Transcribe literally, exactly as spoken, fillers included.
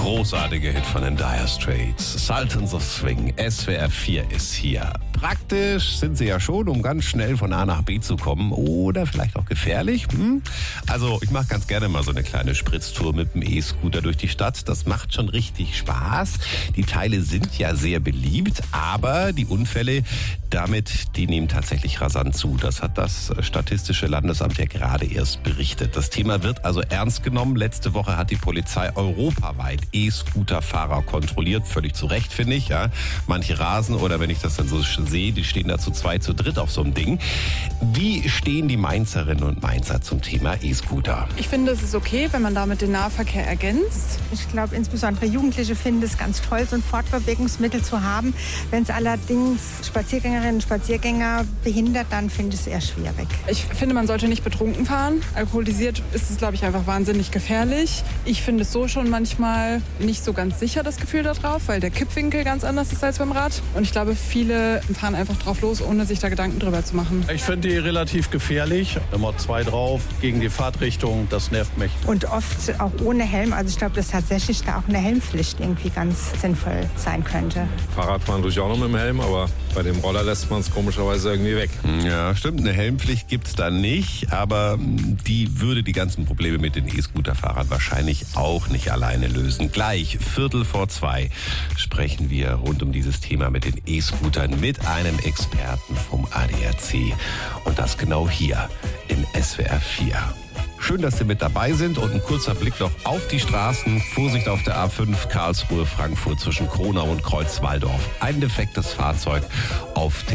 großartige Hit von den Dire Straits. Sultans of Swing. S W R vier ist hier. Praktisch sind sie ja schon, um ganz schnell von A nach B zu kommen. Oder vielleicht auch gefährlich. Hm? Also ich mache ganz gerne mal so eine kleine Spritztour mit dem E-Scooter durch die Stadt. Das macht schon richtig Spaß. Die Teile sind ja sehr beliebt, aber die Unfälle damit, die nehmen tatsächlich rasant zu. Das hat das Statistische Landesamt ja gerade erst berichtet. Das Thema wird also ernst genommen. Letzte Woche hat die Polizei europaweit E-Scooter-Fahrer kontrolliert. Völlig zu Recht, finde ich. Ja. Manche rasen oder wenn ich das dann so sehe, die stehen da zu zwei, zu dritt auf so einem Ding. Wie stehen die Mainzerinnen und Mainzer zum Thema E-Scooter? Ich finde, es ist okay, wenn man damit den Nahverkehr ergänzt. Ich glaube, insbesondere Jugendliche finden es ganz toll, so ein Fortbewegungsmittel zu haben. Wenn es allerdings Spaziergängerinnen und Spaziergänger behindert, dann finde ich es eher schwierig. Ich finde, man sollte nicht betrunken fahren. Alkoholisiert ist es, glaube ich, einfach wahnsinnig gefährlich. Ich finde es so schon manchmal nicht so ganz sicher, das Gefühl da drauf, weil der Kippwinkel ganz anders ist als beim Rad. Und ich glaube, viele fahren einfach drauf los, ohne sich da Gedanken drüber zu machen. Ich finde die relativ gefährlich. Immer zwei drauf, gegen die Fahrtrichtung, das nervt mich. Und oft auch ohne Helm. Also ich glaube, dass tatsächlich da auch eine Helmpflicht irgendwie ganz sinnvoll sein könnte. Fahrradfahren tue ich auch noch mit dem Helm, aber bei dem Roller lässt man es komischerweise irgendwie weg. Ja, stimmt. Eine Helmpflicht gibt's da nicht, aber die würde die ganzen Probleme mit den E-Scooter-Fahrern wahrscheinlich auch nicht alleine lösen. Gleich, Viertel vor zwei, sprechen wir rund um dieses Thema mit den E-Scootern mit einem Experten vom A D A C. Und das genau hier in S W R vier. Schön, dass Sie mit dabei sind und ein kurzer Blick noch auf die Straßen. Vorsicht auf der A fünf Karlsruhe-Frankfurt zwischen Kronau und Kreuzwaldorf. Ein defektes Fahrzeug auf